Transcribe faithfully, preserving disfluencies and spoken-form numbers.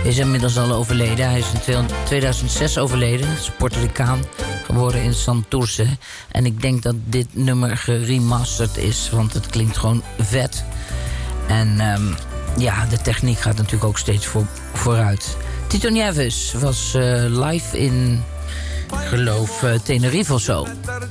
is inmiddels al overleden. Hij is in tweeduizend zes overleden. Hij is Puerto Ricaan, geboren in Santurce. En ik denk dat dit nummer geremasterd is, want het klinkt gewoon vet. En um, ja, de techniek gaat natuurlijk ook steeds voor, vooruit. Tito Nieves was uh, live in, geloof, uh, Tenerife of zo.